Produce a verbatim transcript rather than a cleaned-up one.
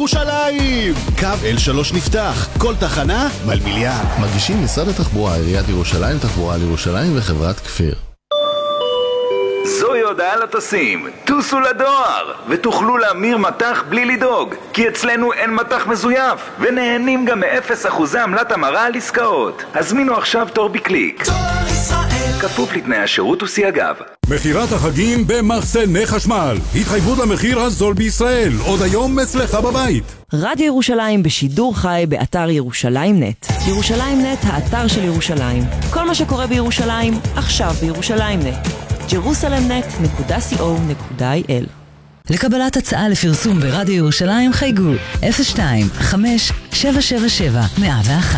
ירושלים! קו אל שלוש נפתח, כל תחנה מלמיליאן. מגישים משרד התחבורה, עיריית ירושלים, תחבורה לירושלים וחברת כפיר. זוהי הודעה לטסים, טוסו לדואר ותוכלו להמיר מטח בלי לדאוג, כי אצלנו אין מטח מזויף ונהנים גם מאפס אחוזי עמלת המרה על עסקאות. הזמינו עכשיו תור בקליק. תור ישראל, כפוף לתנאי השירות וסייגיו. מחירת החגים במחסני חשמל, התחייבות למחיר הזול בישראל, עוד היום אצלך בבית. רדיו ירושלים בשידור חי באתר ירושלים נט. ירושלים נט, האתר של ירושלים. כל מה שקורה בירושלים, עכשיו בירושלים נט. ג'רוסלם נט נקודה סי או נקודה איי אל. לקבלת הצעה לפרסום ברדיו ירושלים חייגו אפס שתיים חמש שבע שבע שבע מאה ואחת.